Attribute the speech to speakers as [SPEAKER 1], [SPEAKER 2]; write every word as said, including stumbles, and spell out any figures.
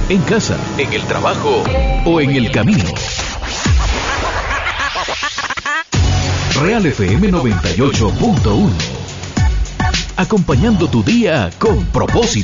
[SPEAKER 1] en casa, en el trabajo o en el camino. Real F M noventa y ocho punto uno. Acompañando tu día con propósito.